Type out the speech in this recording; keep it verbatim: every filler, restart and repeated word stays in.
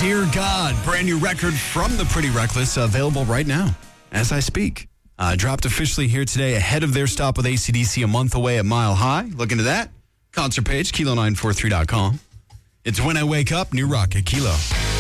Dear God, brand new record from the Pretty Reckless, available right now as I speak. Uh, dropped officially here today ahead of their stop with A C D C a month away at Mile High. Look into that. Concert page, kilo nine four three dot com. It's When I Wake Up, new rock at Kilo.